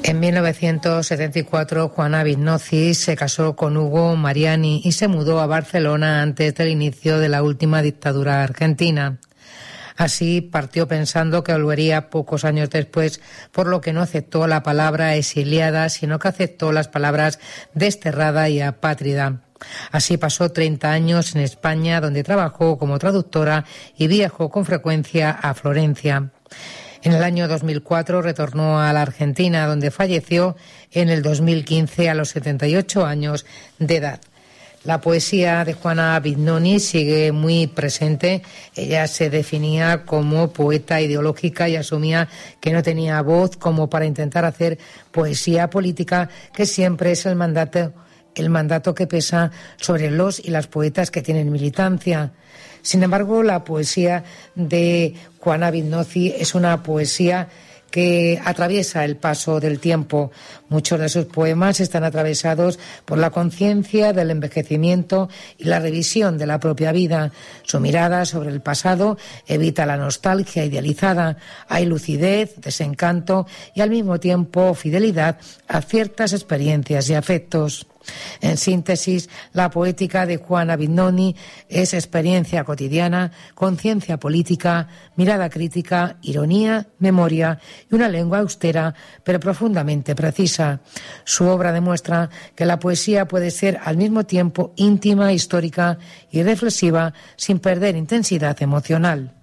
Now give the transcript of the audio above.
En 1974, Juana Viznochi se casó con Hugo Mariani y se mudó a Barcelona antes del inicio de la última dictadura argentina. Así partió pensando que volvería pocos años después, por lo que no aceptó la palabra exiliada, sino que aceptó las palabras desterrada y apátrida. Así pasó 30 años en España, donde trabajó como traductora y viajó con frecuencia a Florencia. En el año 2004 retornó a la Argentina, donde falleció en el 2015 a los 78 años de edad. La poesía de Juana Viznochi sigue muy presente. Ella se definía como poeta ideológica y asumía que no tenía voz como para intentar hacer poesía política, que siempre es el mandato que pesa sobre los y las poetas que tienen militancia. Sin embargo, la poesía de Juana Viznochi es una poesía que atraviesa el paso del tiempo. Muchos de sus poemas están atravesados por la conciencia del envejecimiento y la revisión de la propia vida. Su mirada sobre el pasado evita la nostalgia idealizada. Hay lucidez, desencanto y al mismo tiempo fidelidad a ciertas experiencias y afectos. En síntesis, la poética de Juana Viznochi es experiencia cotidiana, conciencia política, mirada crítica, ironía, memoria y una lengua austera pero profundamente precisa. Su obra demuestra que la poesía puede ser al mismo tiempo íntima, histórica y reflexiva sin perder intensidad emocional.